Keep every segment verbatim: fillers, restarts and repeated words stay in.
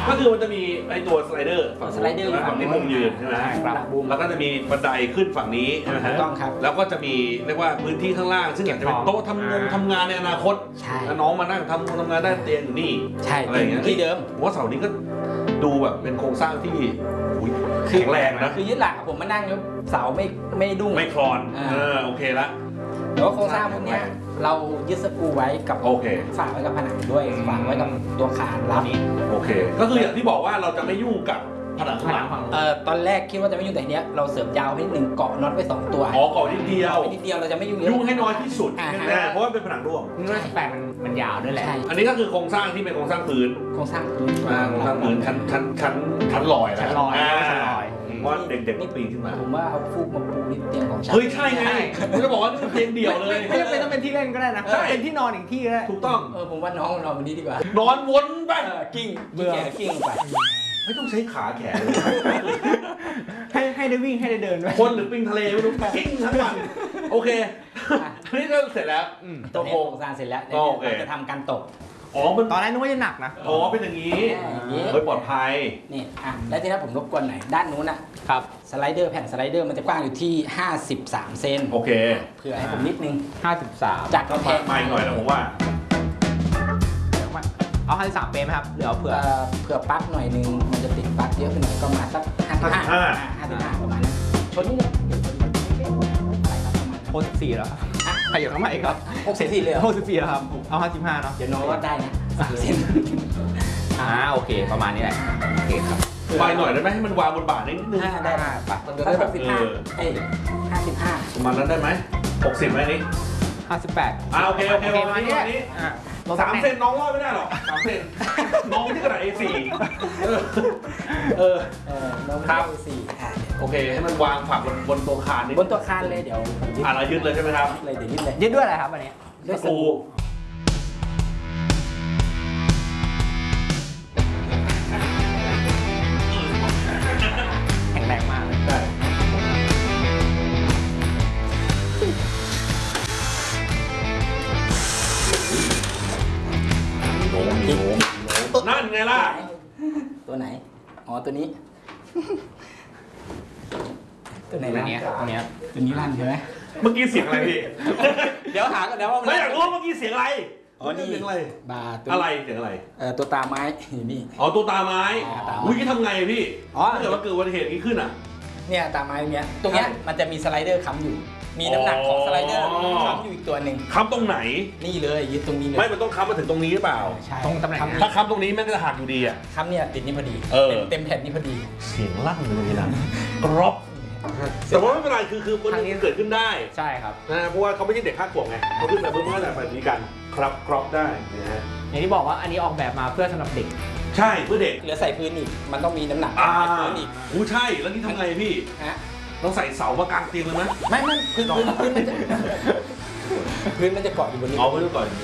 ก็คือมันจะมีไอตัวสไลเดอร์ฝั่งสไลเดอร์ฝั่งที่มุมยืนใช่ไหมครับแล้วก็จะมีบันไดขึ้นฝั่งนี้ใช่ไหมฮะต้องครับแล้วก็จะมีเรียกว่าพื้นที่ข้างล่างซึ่งอาจจะเป็นโต๊ะทำงานทำงานในอนาคตแล้วน้องมานั่งทำทำงานได้เตียงอยู่นี่อะไรอย่างเงี้ยที่เดิมผมว่าเสานี้ก็ดูแบบเป็นโครงสร้างที่แข็งแรงนะคือยึดหลักผมมานั่งแล้วเสาไม่ไม่ดุ้งไม่คลอนเออโอเคละแต่ว่าโครงสร้างพวกนี้เรายึดสกรูไว้กับโอเคฝากไว้กับผนังด้วยฝากไว้กับตัวคานรับโอเคก็คืออย่างที่บอกว่าเราจะไม่ยุ่งกับผนังข้างหลังเอ่อตอนแรกคิดว่าจะไม่ยุ่งแต่เนี้ยเราเสริมยาวให้หนึ่งเกาะน็อตไว้สองตัวอ๋อเกาะนิดเดียวนิดเดียวเราจะไม่ยุ่งยุ่งให้น้อยที่สุดแน่เพราะว่าเป็นผนังร่วมนี่ว่าแปลมันมันยาวด้วยแหละอันนี้ก็คือโครงสร้างที่เป็นโครงสร้างพื้นโครงสร้างพื้นโครงสร้างพื้นชั้นชั้นชั้นชั้นลอยชั้นลอยชั้นลอยว่าเด็กๆนี่ปีนขึ้นมาผมว่าเอาฟูกมาปูนิดเตียงของฉันเฮ้ยใช่ไงผมจะบอกว่านี่เตียงเดี่ยวเลยไม่จำเป็นต้องเป็นที่เล่นก็ได้นะเป็นที่นอนอีกที่ก็ได้ถูกต้องเออผมว่าน้องนอนวันนี้ดีกว่านอนวนไปกิ้งเบื่อกิ้งไปไม่ต้องใช้ขาแขนให้ให้ได้วิ่งให้ได้เดินด้วยคนหรือปิงทะเลไม่รู้กิ้งทั้งวันโอเคอันนี้ก็เสร็จแล้วตัวโครงสร้างเสร็จแล้วเราจะทำการตกอ๋อมันตอนแรกนึกว่าจะหนักนะอ๋อเป็นอย่างนี้เฮ้ยปลอดภัยนี่อ่ะแล้วทีนี้ผมรบกวนหน่อยด้านนู้นอ่ะครับสไลเดอร์แผ่นสไลเดอร์มันจะกว้างอยู่ที่ห้าสิบสามเซนโอเคเผื่อให้ผมนิดนึงห้าสิบสามจากกระแพงใหม่หน่อยนะผมว่าเอาห้าสิบสามเป็นไหมครับหรือเอาเผื่อเผื่อปลั๊กหน่อยนึงมันจะติดปลั๊กเยอะขึ้นหน่อยก็มาสักห้าสิบห้าห้าสิบห้าประมาณนั้นชนนี่เลยหกสิบสี่แล้วขยับเข้ามาอีกครับหกสิบสี่เลยหกสิบสี่แล้วครับเอาห้าสิบห้าเนาะเดี๋ยวน้องก็ได้นะสามเซนอ่าโอเคประมาณนี้แหละโอเคครับไปหน่อยได้ไหมให้มันวางบนบ่านิดนึงได้ได้ปะมันจะได้แบบสิบห้าเอ้ยห้าสิบห้าประมาณนั้นได้ไหมหกสิบไหมนี้ห้าสิบแปดอ่าโอเคโอเคประมาณนี้สามเซนน้องรอดไม่ได้หรอกสามเซนน้องที่กระดาษ เอ สี่ เออเออน้องครับ เอ สี่โอเคให้มันวางฝักบนบนตัวคานนี่บนตัวคานเลยเดี๋ยวอ่าเรายึดเลยใช่ไหมครับเลยเดี๋ยวยึดเลยยึดด้วยอะไรครับอันนี้ด้วยสกรูแข็งแรงมากใช่นั่นไงล่ะตัวไหนอ๋อตัวนี้ตัวไหนตัวนี้ตัวนี้ตัวนี้ลั่นใช่ไหมเมื่อกี้เสียงอะไรพี่เดี๋ยวหากันนะว่าไม่อยากรู้เมื่อกี้เสียงอะไรอ๋อนี่เสียงอะไรบาอะไรเสียงอะไรเอ่อตัวตาไม้นี่อ๋อตัวตาไม้อุ้ยทำไงพี่อ๋อถ้าเกิดว่าเกิดอุบัติเหตุนี้ขึ้นอ่ะเนี่ยตาไม้เนี้ยตรงเนี้ยมันจะมีสไลเดอร์ค้ำอยู่มีน้ำหนักของสไลเดอร์ค้ำอยู่อีกตัวหนึ่งค้ำตรงไหนนี่เลยยึดตรงนี้เลยไม่มันต้องค้ำมาถึงตรงนี้หรือเปล่าใช่ตรงตำแหน่งถ้าค้ำตรงนี้แม่งก็จะหักอยู่ดีอ่ะค้ำเนี่ยติดนี่พอดีเต็มแผ่นนี่พอดีเสียงลั่นเลยนะกรอบแต่ว่าไม่เป็นไรคือคือคนนี้เกิดขึ้นได้ใช่ครับนะเพราะว่าเขาไม่ใช่เด็กข้าขวบไงเขาขึ้นมาเพื่อมาแบบนี้กันครับกรอบได้นะฮะอย่างที่บอกว่าอันนี้ออกแบบมาเพื่อสำหรับเด็กใช่เพื่อเด็กเหลือใส่พื้นอีกมันต้องมีน้ำหนักพื้นอีกโอ้ใช่แล้วนี่ทำไงพี่ฮะต้องใส่เสามากางเตียงเลยไหมไม่ไม่พื้นพื้นพื้นมันจะพื้นมันจะเกาะอยู่บนนี้อ๋อพื้นเกาะอยู่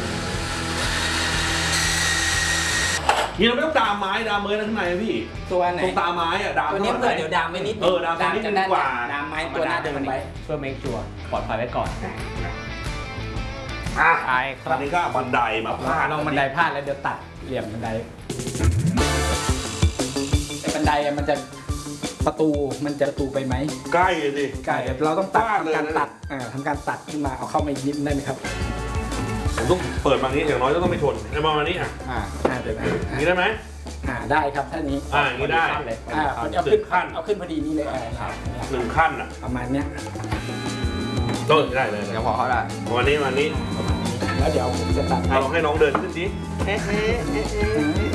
นี่เราไม่ต้องดามไม้ดามเมย์ข้างในพี่ตัวไหนตรงตาไม้อะดามตัวนี้เดี๋ยวดามไม่นิดเออดามนิดนึงกว่าดามไม้ตัวหน้าเดินไปเพื่อ make sure ปลอดภัยไว้ก่อนอ่ะตอนนี้ก็บันไดมาพาดลองบันไดพลาดแล้วเดี๋ยวตัดเหลี่ยมบันไดแต่บันไดมันจะประตูมันจะประตูไปไหมใกล้เลยดิใกล้เราต้องตัดทำการตัดอ่าทำการตัดขึ้นมาเอาเข้ามายิ้มได้ไหมครับผมต้องเปิดมานี้อย่างน้อยต้องไม่ชนไอ้มามานี้อ่ะอ่าอ่าเดี๋ยวอย่างนี้ได้ไหมอ่าได้ครับท่านี้อ่าอย่างนี้ได้อ่าเอาขึ้นขั้นเอาขึ้นพอดีนี่เลยหนึ่งขั้นอ่ะประมาณเนี้ยต้นได้เลยเดี๋ยวพอเขาได้วันนี้วันนี้แล้วเดี๋ยวผมจะตัดลองให้น้องเดินขึ้นดิเอ๊ะเอ๊ะเอ๊ะ